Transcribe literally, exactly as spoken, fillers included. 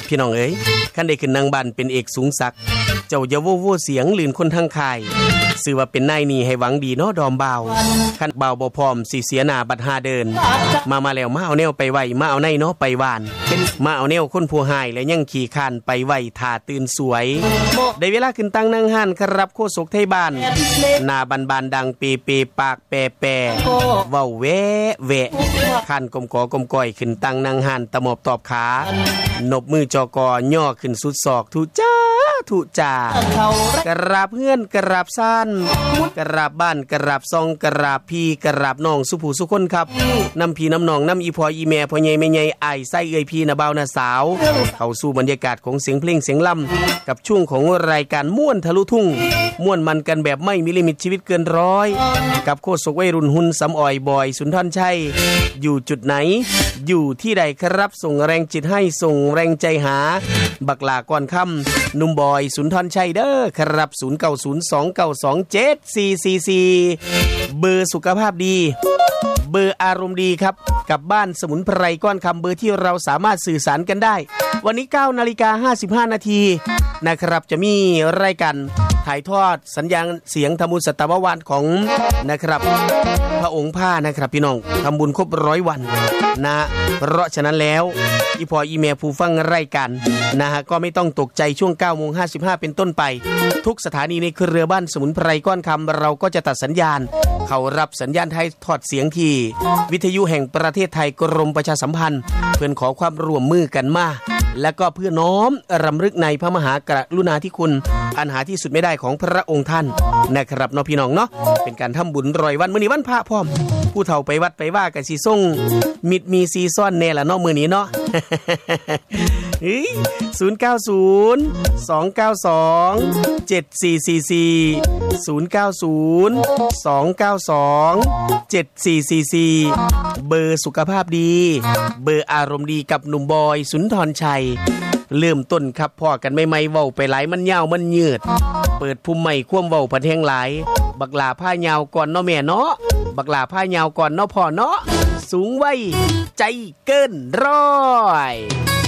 พี่น้องเอ๋ยคันได้ขึ้นนางบ้านเป็นเอกสูงศักดิ์เจ้าอย่าโว้โว้เสียงลื่นคนทางค่ายซื่อว่าเป็นนายนี่ให้หวังดีเนาะดอมบ่าวคันบ่าวบ่พร้อมสิเสียหน้าบัดหาเดินมามาแล้วมาเอาแนวไปไว้มาเอาในเนาะไปหวานมาเอาแนวคนผู้หายและยังขี่คานไปไว้ท่าตื่นสวยได้เวลาขึ้นตั้งนั่งหันครับโคศกไทยบ้านหน้าบานๆดังเปเปปากแปแปเว้าแวะแวะคันกลมกอกลมก้อยขึ้นตั้งนั่งหันตะหมอบตอบขานบมือจอกอย่อขึ้นสุดศอกทุจ้าทุจ่ากราบเพื่อนกราบซ่านกราบบ้านกราบซองกราบพี่กราบน้องสุผู้สุคนครับน้ำพี่น้ำน้องน้ำอีพออีแม่พ่อใหญ่แม่ใหญ่ไอ้ไส้เอ้ยพี่นะเบานะสาวเข้าสู่บรรยากาศของเสียงเพลงเสียงล่ำกับช่วงของรายการม่วนทะลุทุ่งม่วนมันกันแบบไม่มีลิมิตชีวิตเกินร้อยกับโคศกวัยรุ่นหุ่นสำอ่อยบอยสุนทรชัยอยู่จุดไหนอยู่ที่ใดครับส่งแรงจิตให้ส่งแรงใจหาบักลาก่อนค่ำหนุ่มบอยสุนทรชัยเด้อครับศูนย์เก้าศูนย์ สองเก้าสอง เจ็ด สี่ สี่ สี่เบอร์สุขภาพดีเบอร์อารมณ์ดีครับกับบ้านสมุนไพรก้อนคำเบอร์ที่เราสามารถสื่อสารกันได้วันนี้ เก้านาฬิกาห้าสิบห้านาทีนะครับจะมีรายการถ่ายทอดสัญญาณเสียงธรรมุสตววานของนะครับพระองค์ผ้านะครับพี่น้องทำบุญครบร้อยวันนะเพราะฉะนั้นแล้วอีพออีเมลผู้ฟังรายการนะฮะก็ไม่ต้องตกใจช่วง เก้าโมงห้าสิบห้า เป็นต้นไปทุกสถานีในเครือบ้านสมุนไพรก้อนคำเราก็จะตัดสัญญาณเขารับสัญญาณไทยทอดเสียงที่วิทยุแห่งประเทศไทยกรมประชาสัมพันธ์เพื่อขอความร่วมมือกันมาและก็เพื่อน้อมรำลึกในพระมหากรุณาธิคุณอันหาที่สุดไม่ได้ของพระองค์ท่านนะครับเนาะพี่น้องเนาะเป็นการทำบุญร้อยวันมื้อนี้วันพระพร้อมผู้เฒ่าไปวัดไปว่ากันสิส่งมิดมีซีซ่อนแน่ล่ะเนาะมื้อนี้เนาะเฮ้ยศูนย์ เก้า ศูนย์ สอง เก้า สอง เจ็ด สี่ สี่ สี่ ศูนย์ เก้า ศูนย์ สอง เก้า สอง เจ็ด สี่ สี่ สี่เบอร์สุขภาพดีเบอร์อารมณ์ดีกับหนุ่มบอยสุนทรชัยเริ่มต้นครับพ่อกันไม่ไม่เว้าไปหลายมันยาวมันยืดเปิดภูมิใหม่คว่ำเว้าพัดแห้งหลายบักหลาผ้ายาวก่อนเนาะแม่เนาะบักหลาผ้ายาวก่อนเนาะพ่อเนาะสูงไว้ใจเกินร้อย